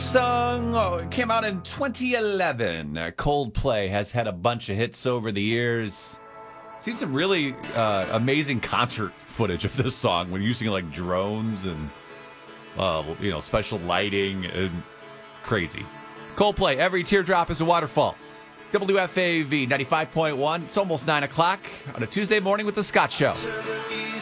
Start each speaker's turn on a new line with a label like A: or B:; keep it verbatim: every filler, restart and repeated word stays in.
A: song oh, it came out in twenty eleven. Uh, Coldplay has had a bunch of hits over the years. See some really uh, amazing concert footage of this song when using like drones and uh, you know special lighting and crazy. Coldplay, Every Teardrop is a Waterfall. W F A V ninety-five point one. It's almost nine o'clock on a Tuesday morning with the Scott Show.